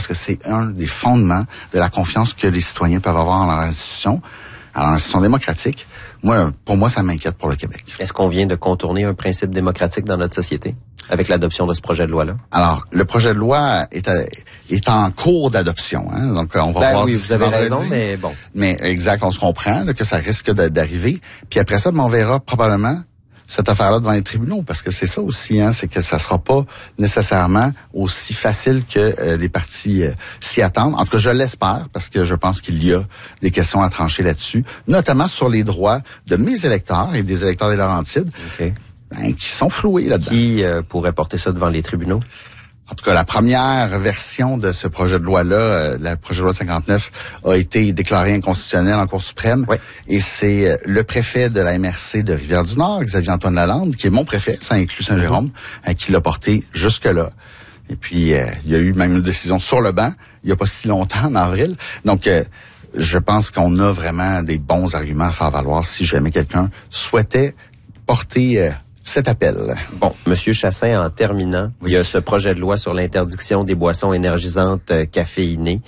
parce que c'est un des fondements de la confiance que les citoyens peuvent avoir dans leur institution, alors l'institution démocratique. Pour moi, ça m'inquiète pour le Québec. Est-ce qu'on vient de contourner un principe démocratique dans notre société avec l'adoption de ce projet de loi-là? Alors, le projet de loi est en cours d'adoption. Hein? Donc, on va voir. Oui, vous avez raison, mais bon. Mais exact, on se comprend là, que ça risque d'arriver. Puis après ça, on verra probablement cette affaire-là devant les tribunaux, parce que c'est ça aussi, hein, c'est que ça sera pas nécessairement aussi facile que les partis s'y attendent. En tout cas, je l'espère, parce que je pense qu'il y a des questions à trancher là-dessus, notamment sur les droits de mes électeurs et des électeurs des Laurentides, qui sont floués là-dedans. Qui pourrait porter ça devant les tribunaux? En tout cas, la première version de ce projet de loi-là, le projet de loi 59, a été déclaré inconstitutionnel en Cour suprême. Oui. Et c'est le préfet de la MRC de Rivière-du-Nord, Xavier-Antoine Lalande, qui est mon préfet, ça inclut Saint-Jérôme, qui l'a porté jusque-là. Et puis, il y a eu même une décision sur le banc, il n'y a pas si longtemps, en avril. Donc, je pense qu'on a vraiment des bons arguments à faire valoir si jamais quelqu'un souhaitait porter cet appel. Bon, Monsieur Chassaing, en terminant, il y a ce projet de loi sur l'interdiction des boissons énergisantes caféinées.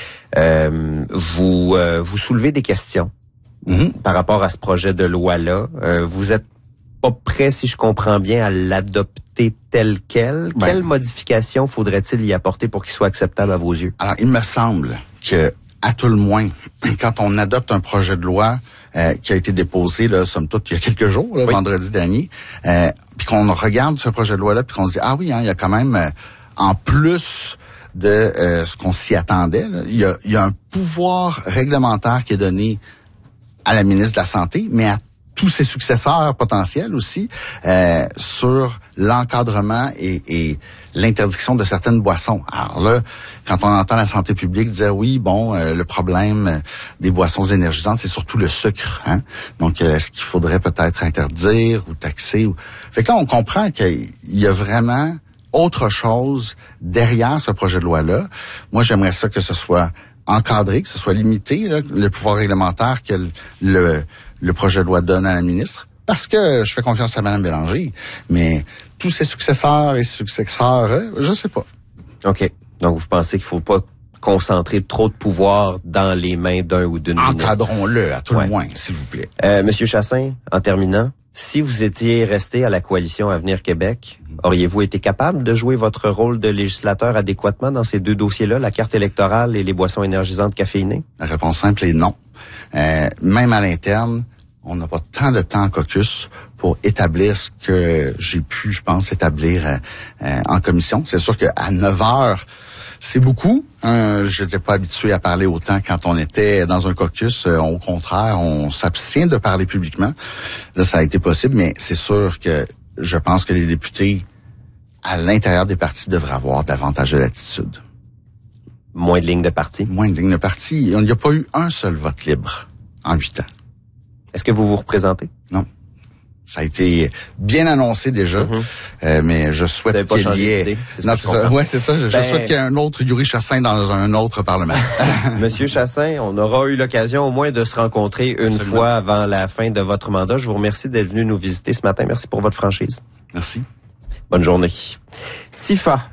Vous soulevez des questions par rapport à ce projet de loi-là. Vous êtes pas prêt, si je comprends bien, à l'adopter tel quel. Quelle modification faudrait-il y apporter pour qu'il soit acceptable à vos yeux? Alors, il me semble que, à tout le moins, quand on adopte un projet de loi qui a été déposé, là, somme toute, il y a quelques jours, là, vendredi dernier, puis qu'on regarde ce projet de loi-là, puis qu'on se dit, ah oui, hein, il y a quand même, en plus de ce qu'on s'y attendait, là, il y a un pouvoir réglementaire qui est donné à la ministre de la Santé, mais à tous ses successeurs potentiels aussi, sur l'encadrement et l'interdiction de certaines boissons. Alors là, quand on entend la santé publique dire oui, bon, le problème des boissons énergisantes, c'est surtout le sucre. Hein? Donc, est-ce qu'il faudrait peut-être interdire ou taxer? Fait que là, on comprend qu'il y a vraiment autre chose derrière ce projet de loi-là. Moi, j'aimerais ça que ce soit encadré, que ce soit limité, là, le pouvoir réglementaire que le projet de loi donne à la ministre, parce que je fais confiance à Mme Bélanger, mais tous ses successeurs et successeurs, je sais pas. OK. Donc, vous pensez qu'il faut pas concentrer trop de pouvoir dans les mains d'un ou d'une ministre? Encadrons-le, à tout le moins, s'il vous plaît. Monsieur Chassaing, en terminant, si vous étiez resté à la coalition Avenir Québec, auriez-vous été capable de jouer votre rôle de législateur adéquatement dans ces deux dossiers-là, la carte électorale et les boissons énergisantes caféinées? La réponse simple est non. Même à l'interne, on n'a pas tant de temps en caucus pour établir ce que j'ai pu, je pense, établir en commission. C'est sûr qu'à 9 heures, c'est beaucoup. Je n'étais pas habitué à parler autant quand on était dans un caucus. Au contraire, on s'abstient de parler publiquement. Là, ça a été possible, mais c'est sûr que je pense que les députés, à l'intérieur des partis, devraient avoir davantage de latitude. Moins de lignes de parti? Moins de lignes de parti. Il n'y a pas eu un seul vote libre en 8 ans. Est-ce que vous vous représentez? Non. Ça a été bien annoncé déjà, mais je souhaite qu'il y ait... Non, c'est ça. Ouais, c'est ça. Je souhaite qu'il y ait un autre Yuri Chassaing dans un autre Parlement. Monsieur Chassaing, on aura eu l'occasion au moins de se rencontrer une fois avant la fin de votre mandat. Je vous remercie d'être venu nous visiter ce matin. Merci pour votre franchise. Merci. Bonne journée. Tifa,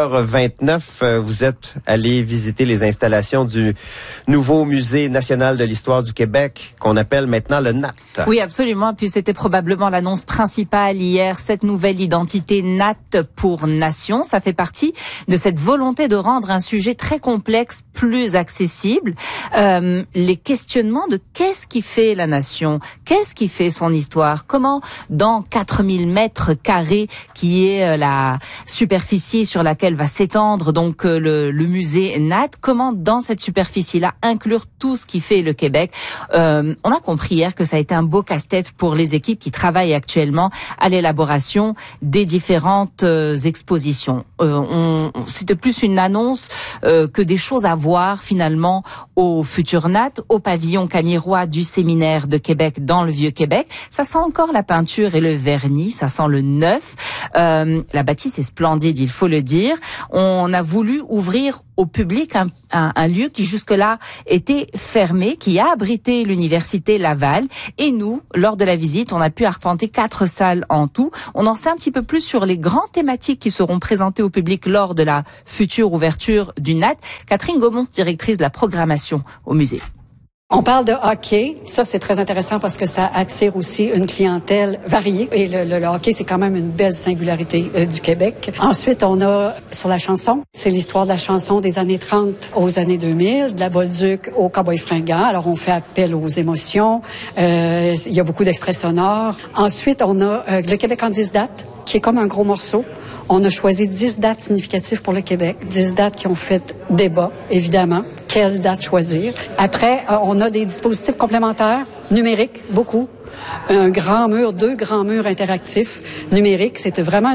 8h29, vous êtes allé visiter les installations du nouveau Musée national de l'histoire du Québec, qu'on appelle maintenant le NAT. Oui, absolument. Puis c'était probablement l'annonce principale hier, cette nouvelle identité NAT pour nation. Ça fait partie de cette volonté de rendre un sujet très complexe plus accessible. Les questionnements de qu'est-ce qui fait la nation, qu'est-ce qui fait son histoire, comment dans 4000 mètres carrés qui est la superficie sur laquelle va s'étendre donc le musée NAT, comment dans cette superficie-là inclure tout ce qui fait le Québec. On a compris hier que ça a été un beau casse-tête pour les équipes qui travaillent actuellement à l'élaboration des différentes expositions. C'était plus une annonce que des choses à voir finalement au futur NAT, au pavillon Camirois du Séminaire de Québec dans le Vieux-Québec. Ça sent encore la peinture et le vernis, ça sent le neuf. La bâtisse est splendide. splendide, il faut le dire. On a voulu ouvrir au public un lieu qui jusque-là était fermé, qui a abrité l'université Laval. Et nous, lors de la visite, on a pu arpenter 4 salles en tout. On en sait un petit peu plus sur les grandes thématiques qui seront présentées au public lors de la future ouverture du NAT. Catherine Gaumont, directrice de la programmation au musée. On parle de hockey. Ça, c'est très intéressant parce que ça attire aussi une clientèle variée. Et le hockey, c'est quand même une belle singularité du Québec. Ensuite, on a sur la chanson. C'est l'histoire de la chanson des années 30 aux années 2000, de la Bolduc au Cowboy fringant. Alors, on fait appel aux émotions. Il y a beaucoup d'extraits sonores. Ensuite, on a le Québec en 10 dates, qui est comme un gros morceau. On a choisi 10 dates significatives pour le Québec, 10 dates qui ont fait débat, évidemment. Quelle date choisir? Après, on a des dispositifs complémentaires, numériques, beaucoup. Un grand mur, 2 grands murs interactifs numériques. C'était vraiment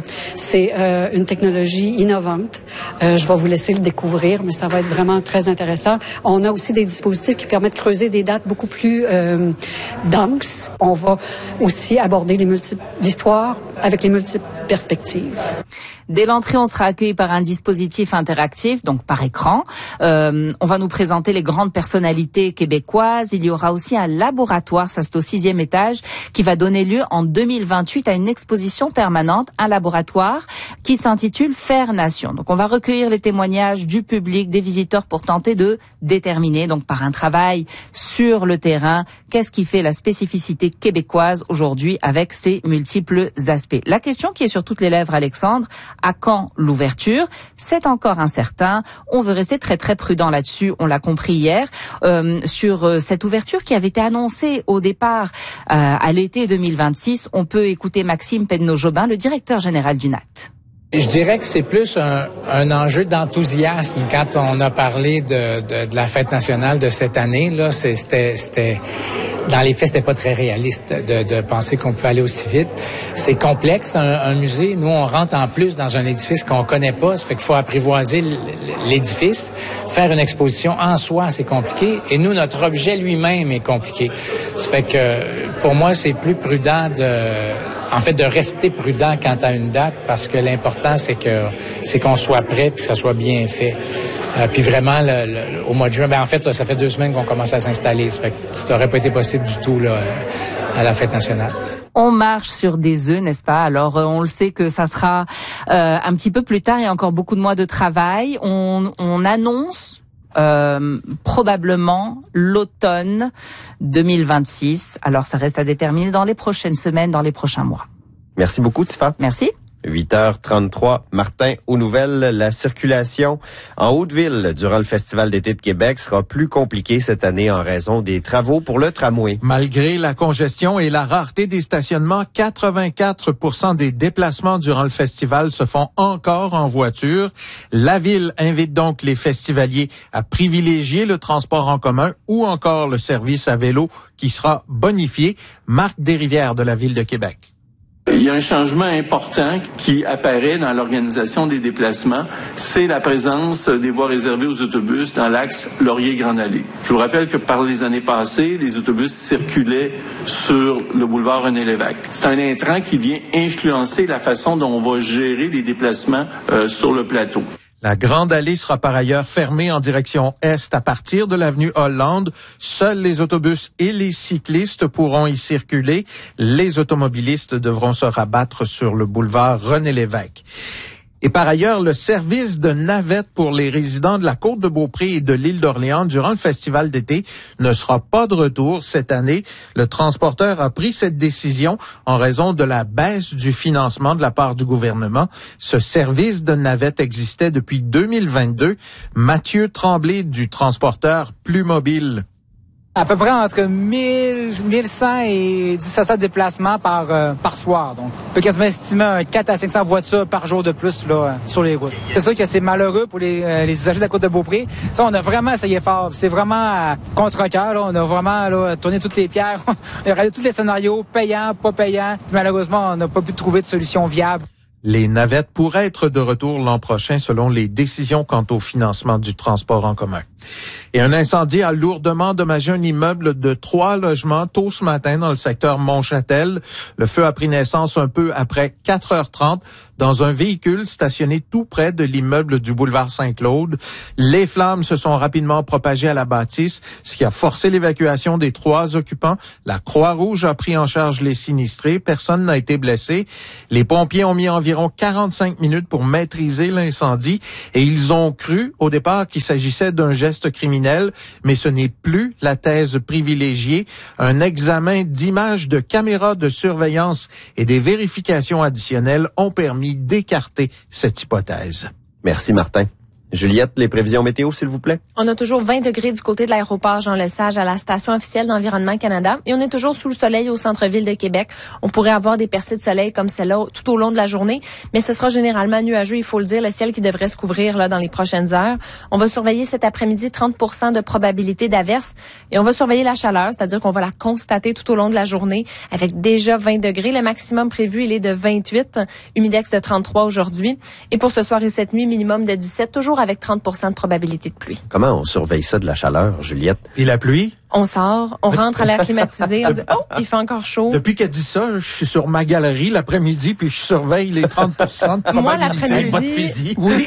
une technologie innovante. Je vais vous laisser le découvrir, mais ça va être vraiment très intéressant. On a aussi des dispositifs qui permettent de creuser des dates beaucoup plus denses. On va aussi aborder l'histoire avec les multiples perspectives. Dès l'entrée, on sera accueilli par un dispositif interactif, donc par écran. On va nous présenter les grandes personnalités québécoises. Il y aura aussi un laboratoire, ça c'est au 6e étage, qui va donner lieu en 2028 à une exposition permanente, un laboratoire qui s'intitule Faire Nation. Donc on va recueillir les témoignages du public, des visiteurs pour tenter de déterminer, donc par un travail sur le terrain, qu'est-ce qui fait la spécificité québécoise aujourd'hui avec ses multiples aspects. La question qui est sur toutes les lèvres, Alexandre, à quand l'ouverture? C'est encore incertain. On veut rester très très prudent là-dessus. On l'a compris hier sur cette ouverture qui avait été annoncée au départ à l'été 2026. On peut écouter Maxime Pedneau-Jobin, le directeur général du NAT. Je dirais que c'est plus un enjeu d'enthousiasme. Quand on a parlé de la fête nationale de cette année, là, c'était dans les faits, c'était pas très réaliste de penser qu'on pouvait aller aussi vite. C'est complexe, un musée. Nous, on rentre en plus dans un édifice qu'on connaît pas. Ça fait qu'il faut apprivoiser l'édifice. Faire une exposition en soi, c'est compliqué. Et nous, notre objet lui-même est compliqué. Ça fait que, pour moi, c'est plus prudent de rester prudent quant à une date, parce que l'important, c'est qu'on soit prêt puis que ça soit bien fait. Puis vraiment, au mois de juin, en fait, ça fait 2 semaines qu'on commence à s'installer. Ça fait que ça n'aurait pas été possible du tout là, à la fête nationale. On marche sur des œufs, n'est-ce pas? Alors, on le sait que ça sera un petit peu plus tard. Il y a encore beaucoup de mois de travail. On annonce probablement l'automne 2026. Alors, ça reste à déterminer dans les prochaines semaines, dans les prochains mois. Merci beaucoup, Tifa. Merci. 8h33, Martin, aux nouvelles. La circulation en Haute-Ville durant le Festival d'été de Québec sera plus compliquée cette année en raison des travaux pour le tramway. Malgré la congestion et la rareté des stationnements, 84% des déplacements durant le festival se font encore en voiture. La ville invite donc les festivaliers à privilégier le transport en commun ou encore le service à vélo qui sera bonifié. Marc Desrivières de la Ville de Québec. Il y a un changement important qui apparaît dans l'organisation des déplacements, c'est la présence des voies réservées aux autobus dans l'axe Laurier-Grande Allée. Je vous rappelle que par les années passées, les autobus circulaient sur le boulevard René-Lévesque. C'est un intrant qui vient influencer la façon dont on va gérer les déplacements sur le plateau. La Grande Allée sera par ailleurs fermée en direction est à partir de l'avenue Hollande. Seuls les autobus et les cyclistes pourront y circuler. Les automobilistes devront se rabattre sur le boulevard René-Lévesque. Et par ailleurs, le service de navette pour les résidents de la Côte-de-Beaupré et de l'île d'Orléans durant le festival d'été ne sera pas de retour cette année. Le transporteur a pris cette décision en raison de la baisse du financement de la part du gouvernement. Ce service de navette existait depuis 2022. Mathieu Tremblay du transporteur Plus Mobile. À peu près entre 1100 et 1700 déplacements par soir. Donc, on peut quasiment estimer 4 à 500 voitures par jour de plus là sur les routes. C'est sûr que c'est malheureux pour les usagers de la Côte-de-Beaupré. Ça, on a vraiment essayé fort. C'est vraiment contre-cœur. On a vraiment tourné toutes les pierres. On a regardé tous les scénarios, payants, pas payants. Malheureusement, on n'a pas pu trouver de solution viable. Les navettes pourraient être de retour l'an prochain selon les décisions quant au financement du transport en commun. Et un incendie a lourdement endommagé un immeuble de 3 logements tôt ce matin dans le secteur Montchâtel. Le feu a pris naissance un peu après 4h30 dans un véhicule stationné tout près de l'immeuble du boulevard Saint-Claude. Les flammes se sont rapidement propagées à la bâtisse, ce qui a forcé l'évacuation des 3 occupants. La Croix-Rouge a pris en charge les sinistrés. Personne n'a été blessé. Les pompiers ont mis environ 45 minutes pour maîtriser l'incendie et ils ont cru au départ qu'il s'agissait d'un geste criminel, mais ce n'est plus la thèse privilégiée. Un examen d'images de caméras de surveillance et des vérifications additionnelles ont permis d'écarter cette hypothèse. Merci, Martin. Juliette, les prévisions météo, s'il vous plaît. On a toujours 20 degrés du côté de l'aéroport Jean-Lesage à la station officielle d'Environnement Canada et on est toujours sous le soleil au centre-ville de Québec. On pourrait avoir des percées de soleil comme celle-là tout au long de la journée, mais ce sera généralement nuageux, il faut le dire, le ciel qui devrait se couvrir là dans les prochaines heures. On va surveiller cet après-midi 30% de probabilité d'averse et on va surveiller la chaleur, c'est-à-dire qu'on va la constater tout au long de la journée avec déjà 20 degrés. Le maximum prévu, il est de 28, humidex de 33 aujourd'hui. Et pour ce soir et cette nuit, minimum de 17, toujours avec 30% de probabilité de pluie. Comment on surveille ça de la chaleur, Juliette? Et la pluie? On sort, on rentre à l'air climatisé, on dit « Oh, il fait encore chaud ». Depuis qu'elle dit ça, je suis sur ma galerie l'après-midi puis je surveille les 30% de probabilité. Moi, l'après-midi... Votre fusil. Oui.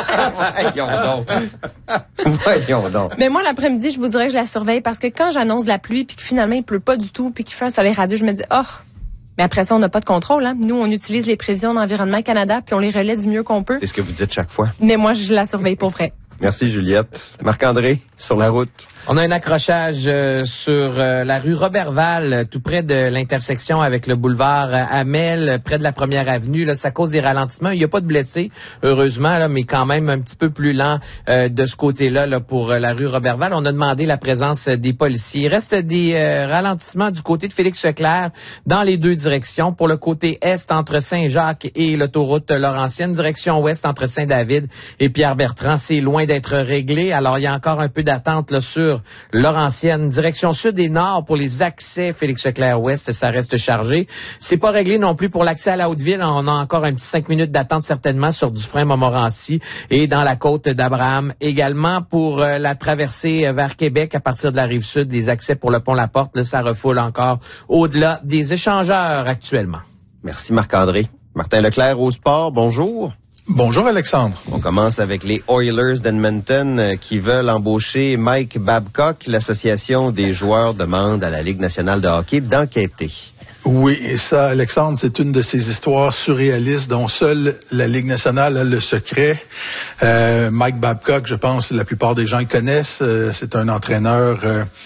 Voyons donc. Mais moi, l'après-midi, je vous dirais que je la surveille parce que quand j'annonce de la pluie puis que finalement, il pleut pas du tout puis qu'il fait un soleil radieux, je me dis « Oh ». Mais après ça, on n'a pas de contrôle. Hein. Nous, on utilise les prévisions d'Environnement Canada puis on les relaie du mieux qu'on peut. C'est ce que vous dites chaque fois. Mais moi, je la surveille pour vrai. Merci, Juliette. Marc-André, sur la route. On a un accrochage sur la rue Roberval, tout près de l'intersection avec le boulevard Hamel, près de la Première Avenue. Là, ça cause des ralentissements. Il n'y a pas de blessés, heureusement, là, mais quand même un petit peu plus lent de ce côté-là là, pour la rue Roberval. On a demandé la présence des policiers. Il reste des ralentissements du côté de Félix-Leclerc dans les deux directions. Pour le côté est entre Saint-Jacques et l'autoroute Laurentienne, direction ouest entre Saint-David et Pierre-Bertrand. C'est loin d'être réglé. Alors, il y a encore un peu d'attente là, sur Laurentienne, direction sud et nord pour les accès Félix-Leclerc-Ouest, ça reste chargé. C'est pas réglé non plus pour l'accès à la Haute-Ville. On a encore un petit 5 minutes d'attente certainement sur Dufresne-Montmorency et dans la côte d'Abraham. Également pour la traversée vers Québec à partir de la Rive-Sud, les accès pour le pont La Porte, là, ça refoule encore au-delà des échangeurs actuellement. Merci Marc-André. Martin Leclerc au sport, bonjour. Bonjour Alexandre. On commence avec les Oilers d'Edmonton qui veulent embaucher Mike Babcock. L'Association des joueurs demande à la Ligue nationale de hockey d'enquêter. Oui, et ça, Alexandre, c'est une de ces histoires surréalistes dont seule la Ligue nationale a le secret. Mike Babcock, je pense que la plupart des gens le connaissent. C'est un entraîneur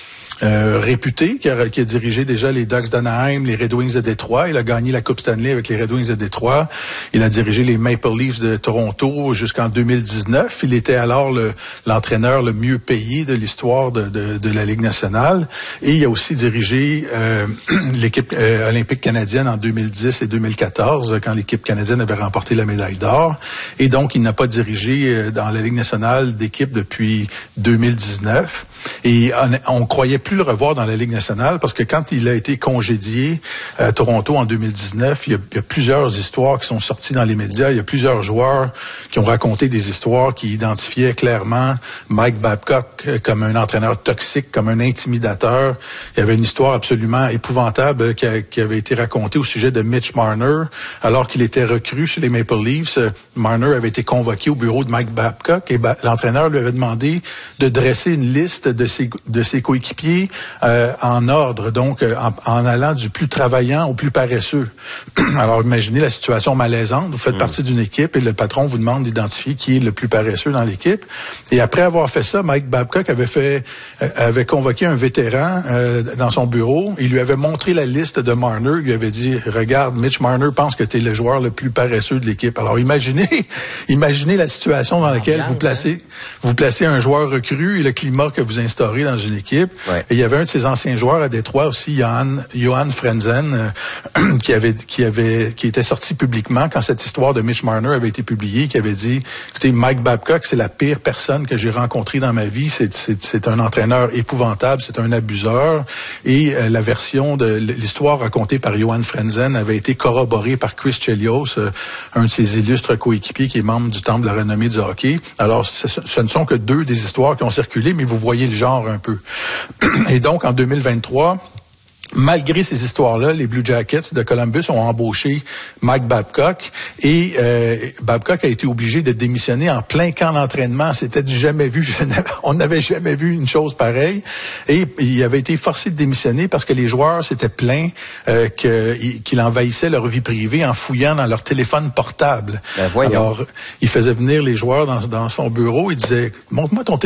réputé, qui a dirigé déjà les Ducks d'Anaheim, les Red Wings de Détroit. Il a gagné la Coupe Stanley avec les Red Wings de Détroit. Il a dirigé les Maple Leafs de Toronto jusqu'en 2019. Il était alors l'entraîneur le mieux payé de l'histoire de la Ligue nationale. Et il a aussi dirigé l'équipe olympique canadienne en 2010 et 2014, quand l'équipe canadienne avait remporté la médaille d'or. Et donc, il n'a pas dirigé dans la Ligue nationale d'équipe depuis 2019. Et on croyait plus le revoir dans la Ligue nationale parce que quand il a été congédié à Toronto en 2019, il y a plusieurs histoires qui sont sorties dans les médias. Il y a plusieurs joueurs qui ont raconté des histoires qui identifiaient clairement Mike Babcock comme un entraîneur toxique, comme un intimidateur. Il y avait une histoire absolument épouvantable qui avait été racontée au sujet de Mitch Marner. Alors qu'il était recru chez les Maple Leafs, Marner avait été convoqué au bureau de Mike Babcock et l'entraîneur lui avait demandé de dresser une liste de ses coéquipiers en ordre, donc en allant du plus travaillant au plus paresseux. Alors imaginez la situation malaisante, vous faites partie d'une équipe et le patron vous demande d'identifier qui est le plus paresseux dans l'équipe. Et après avoir fait ça, Mike Babcock avait convoqué un vétéran dans son bureau, il lui avait montré la liste de Marner, il lui avait dit, regarde, Mitch Marner pense que tu es le joueur le plus paresseux de l'équipe. Alors imaginez la situation dans laquelle vous placez un joueur recru et le climat que vous instaurez dans une équipe. Ouais. Et il y avait un de ses anciens joueurs à Détroit aussi, Johan Frenzen, qui était sorti publiquement quand cette histoire de Mitch Marner avait été publiée, qui avait dit, écoutez, Mike Babcock, c'est la pire personne que j'ai rencontrée dans ma vie. C'est un entraîneur épouvantable, c'est un abuseur. Et la version de l'histoire racontée par Johan Frenzen avait été corroborée par Chris Chelios, un de ses illustres coéquipiers qui est membre du Temple de la renommée du hockey. Alors, ce ne sont que deux des histoires qui ont circulé, mais vous voyez le genre un peu. Et donc, en 2023, malgré ces histoires-là, les Blue Jackets de Columbus ont embauché Mike Babcock et Babcock a été obligé de démissionner en plein camp d'entraînement. C'était du jamais vu. On n'avait jamais vu une chose pareille. Et il avait été forcé de démissionner parce que les joueurs s'étaient plaints qu'il envahissait leur vie privée en fouillant dans leur téléphone portable. Ben voyons. Alors, il faisait venir les joueurs dans son bureau. Il disait, montre-moi ton téléphone